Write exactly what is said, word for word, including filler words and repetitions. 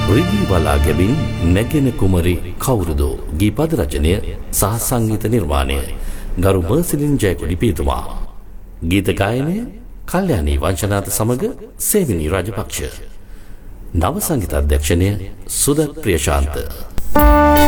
රිදී බලා ගැබින් නැගෙන කුමරි කවුරුදෝ ගීපද රචනය සහ සංගීත නිර්මාණය ගරු මර්සිලින් ජයකොඩි පියතුමා. ගීත ගායනය කල්යාණී වංශනාත සමග සේවිනී රාජපක්ෂ. නව සංගීත අධ්‍යක්ෂණය සුදත් ප්‍රියශාන්ත.